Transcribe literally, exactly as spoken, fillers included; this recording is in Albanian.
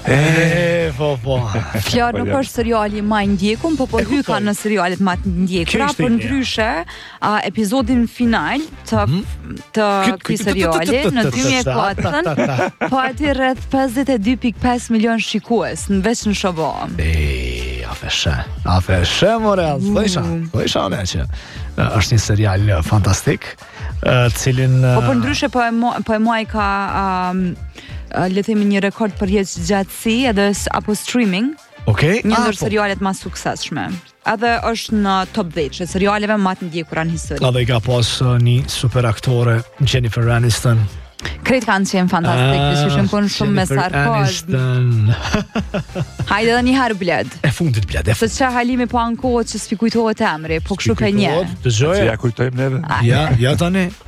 E, po, po. Flor nuk është seriali më i ndjekur, po po hyka në serialet më të ndjekura, por ndryshe episodin final të të këtij seriali në dy mijë e katër pati rreth pesëdhjetë e dy pikë pesë milion shikues në veç në S B A. E, a feshe, a feshe, more, thësha, thësha ne që është një serial fantastik, cilin po për ndryshe po e po e muaj ka le të themi një rekord për jetë gjatësi edhe apo streaming. Okej. Një ndër serialet më suksesshme. Edhe është në top dhjetë e serialeve më të ndjekura në histori. Edhe ka pas një super aktore, Jennifer Aniston. Kretë kanë qenë fantastik, dyshim punë shumë me sarkazm. Hajde edhe një herë bled. E fundit bled. Se çka Halimi po ankohet që s'pi kujtohet emri, po kështu ka një. Dëgjoje. Ja kujtojmë neve. Ja, ja tani.